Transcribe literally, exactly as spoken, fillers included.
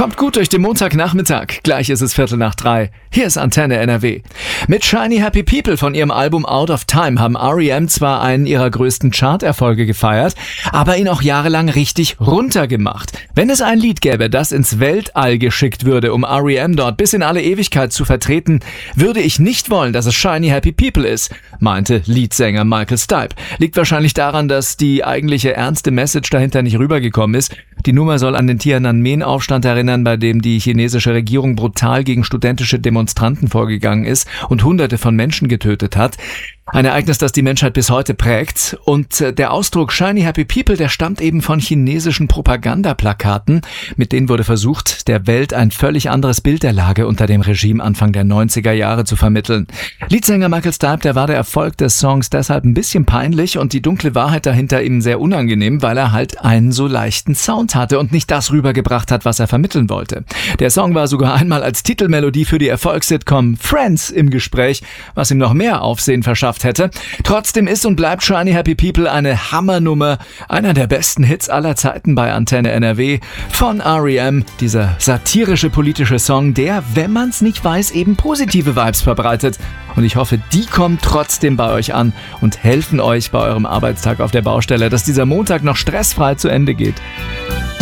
Kommt gut durch den Montagnachmittag. Gleich ist es Viertel nach drei. Hier ist Antenne N R W. Mit Shiny Happy People von ihrem Album Out of Time haben R E M zwar einen ihrer größten Charterfolge gefeiert, aber ihn auch jahrelang richtig runtergemacht. Wenn es ein Lied gäbe, das ins Weltall geschickt würde, um R E M dort bis in alle Ewigkeit zu vertreten, würde ich nicht wollen, dass es Shiny Happy People ist, meinte Leadsänger Michael Stipe. Liegt wahrscheinlich daran, dass die eigentliche ernste Message dahinter nicht rübergekommen ist. Die Nummer soll an den Tiananmen-Aufstand erinnern, bei dem die chinesische Regierung brutal gegen studentische Demonstranten vorgegangen ist und Hunderte von Menschen getötet hat. Ein Ereignis, das die Menschheit bis heute prägt. Und der Ausdruck Shiny Happy People, der stammt eben von chinesischen Propagandaplakaten. Mit denen wurde versucht, der Welt ein völlig anderes Bild der Lage unter dem Regime Anfang der neunziger Jahre zu vermitteln. Leadsänger Michael Stipe, der war der Erfolg des Songs deshalb ein bisschen peinlich und die dunkle Wahrheit dahinter ihm sehr unangenehm, weil er halt einen so leichten Sound hatte und nicht das rübergebracht hat, was er vermitteln wollte. Der Song war sogar einmal als Titelmelodie für die Erfolgssitcom Friends im Gespräch, was ihm noch mehr Aufsehen verschafft hätte. Trotzdem ist und bleibt Shiny Happy People eine Hammernummer, einer der besten Hits aller Zeiten bei Antenne N R W von R E M, dieser satirische politische Song, der, wenn man's nicht weiß, eben positive Vibes verbreitet. Und ich hoffe, die kommen trotzdem bei euch an und helfen euch bei eurem Arbeitstag auf der Baustelle, dass dieser Montag noch stressfrei zu Ende geht.